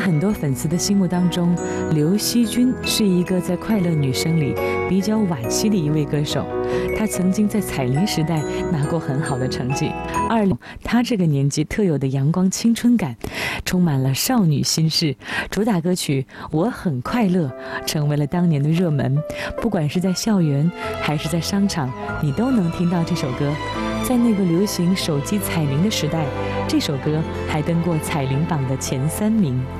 很多粉丝的心目当中，刘惜君是一个在快乐女声里比较惋惜的一位歌手。她曾经在彩铃时代拿过很好的成绩。她这个年纪特有的阳光青春感，充满了少女心事。主打歌曲《我很快乐》成为了当年的热门，不管是在校园还是在商场，你都能听到这首歌。在那个流行手机彩铃的时代，这首歌还登过彩铃榜的前3名。